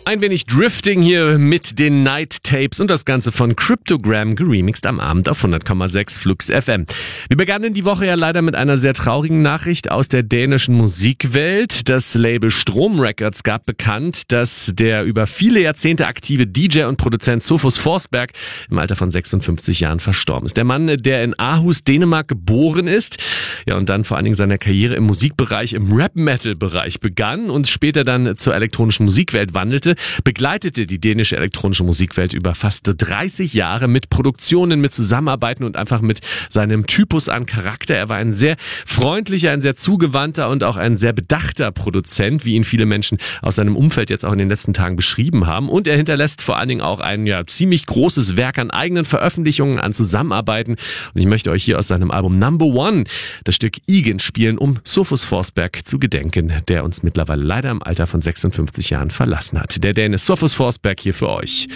Ein wenig Drifting hier mit den Night Tapes und das Ganze von Cryptogram geremixed am Abend auf 100,6 Flux FM. Wir begannen die Woche ja leider mit einer sehr traurigen Nachricht aus der dänischen Musikwelt. Das Label Strom Records gab bekannt, dass der über viele Jahrzehnte aktive DJ und Produzent Sophus Forsberg im Alter von 56 Jahren verstorben ist. Der Mann, der in Aarhus, Dänemark geboren ist, ja, und dann vor allen Dingen seine Karriere im Musikbereich, im Rap-Metal-Bereich begann und später dann zur elektronischen Musikwelt wandelte, begleitete die dänische elektronische Musikwelt über fast 30 Jahre mit Produktionen, mit Zusammenarbeiten und einfach mit seinem Typus an Charakter. Er war ein sehr freundlicher, ein sehr zugewandter und auch ein sehr bedachter Produzent, wie ihn viele Menschen aus seinem Umfeld jetzt auch in den letzten Tagen beschrieben haben. Und er hinterlässt vor allen Dingen auch ein ziemlich großes Werk an eigenen Veröffentlichungen, an Zusammenarbeiten. Und ich möchte euch hier aus seinem Album Number One das Stück Igen spielen, um Sophus Forsberg zu gedenken, der uns mittlerweile leider im Alter von 56 Jahren verlassen hat. Der Däne Sophus Forsberg hier für euch.